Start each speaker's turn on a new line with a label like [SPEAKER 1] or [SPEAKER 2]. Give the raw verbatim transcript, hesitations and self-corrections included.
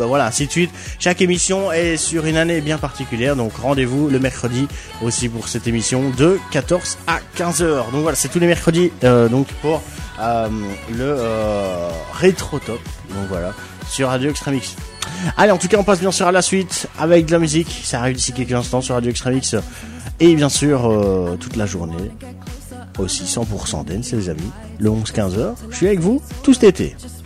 [SPEAKER 1] bah voilà, ainsi de suite. Chaque émission est sur une année bien particulière, donc rendez-vous le mercredi aussi pour cette émission de quatorze à quinze heures. Donc voilà, c'est tous les mercredis euh, donc pour euh, le euh, Rétro Top. Donc voilà, sur Radio Extremix. Allez, en tout cas, on passe bien sûr à la suite avec de la musique. Ça arrive d'ici quelques instants sur Radio Extremix. Et bien sûr, euh, toute la journée. Aussi cent pour cent dance, les amis. Le onze quinze heures. Je suis avec vous tout cet été.